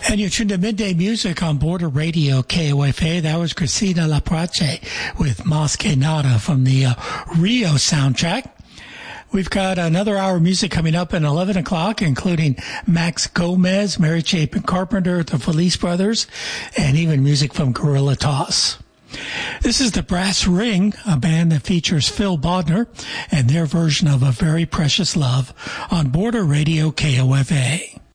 And you tuned to Midday Music on Border Radio KOFA. That was Cristina La Prache with Mas Que Nada from the Rio soundtrack. We've got another hour of music coming up at 11 o'clock, including Max Gomez, Mary Chapin Carpenter, the Felice Brothers, and even music from Gorilla Toss. This is the Brass Ring, a band that features Phil Bodner and their version of A Very Precious Love on Border Radio KOFA.